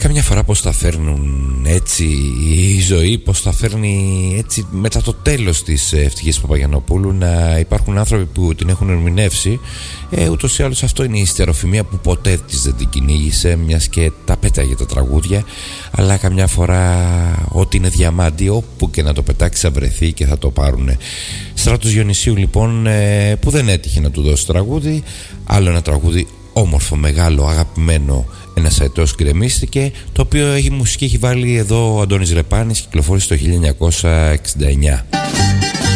καμιά φορά πως τα φέρνουν έτσι η ζωή, πως τα φέρνει έτσι μετά το τέλος της Ευτυχίας Παπαγιαννοπούλου, να υπάρχουν άνθρωποι που την έχουν ερμηνεύσει. Ούτως ή άλλως αυτό είναι η ιστεροφημία που ποτέ της δεν την κυνήγησε, μιας και τα πέταγε τα τραγούδια. Αλλά καμιά φορά ό,τι είναι διαμάντι, όπου και να το πετάξει θα βρεθεί και θα το πάρουνε. Στράτος Διονυσίου λοιπόν, που δεν έτυχε να του δώσει τραγούδι. Άλλο ένα τραγούδι όμορφο, μεγάλο, αγαπημένο, ένας αετός γκρεμίστηκε, το οποίο η μουσική έχει βάλει εδώ ο Αντώνης Ρεπάνης, κυκλοφόρησε το 1969.